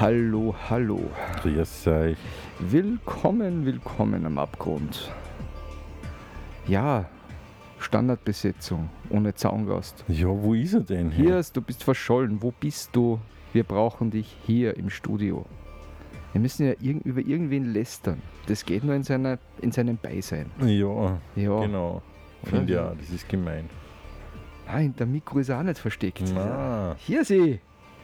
Hallo, hallo. Grüß euch. Willkommen am Abgrund. Ja, Standardbesetzung, ohne Zaungast. Ja, wo ist er denn? Hier, du bist verschollen. Wo bist du? Wir brauchen dich hier im Studio. Wir müssen ja über irgendwen lästern. Das geht nur in seinem Beisein. Ja, Ja. genau. Finde ja, das ist gemein. Nein, der Mikro ist auch nicht versteckt. Na. Hier sie.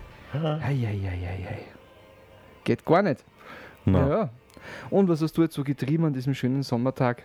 Ei. Geht gar nicht. Na. Ja. Und was hast du jetzt so getrieben an diesem schönen Sommertag?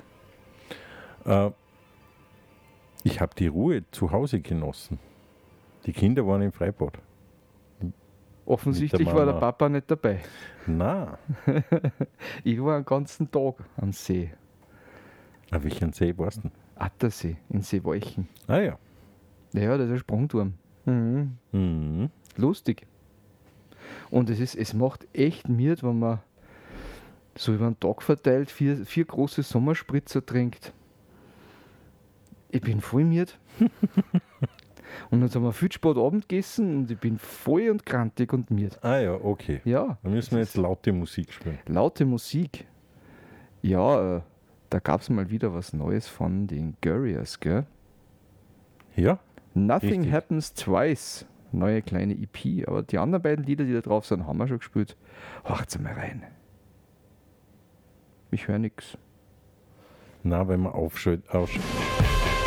Ich habe die Ruhe zu Hause genossen. Die Kinder waren im Freibad. Offensichtlich Mit der war der Mama. Papa nicht dabei. Na, Ich war einen ganzen Tag am See. auf welchen See warst du? Attersee in Seewolchen. Ah ja. Ja, das ist ein Sprungturm. Mhm. Mhm. Lustig. Und es macht echt miert, wenn man so über den Tag verteilt vier große Sommerspritzer trinkt. Ich bin voll miert. Und dann haben wir viel spät Abend gegessen und ich bin voll und krantig und miert. Ah ja, okay. Ja, Dann müssen wir jetzt laute Musik spielen. laute Musik. Ja, da gab es mal wieder was Neues von den Gurriers, gell? Ja? Nothing Richtig. Happens Twice. Neue kleine EP. Aber die anderen beiden Lieder, die da drauf sind, haben wir schon gespielt. Hört's mal rein. Ich höre nix. Na, wenn man aufschaltet.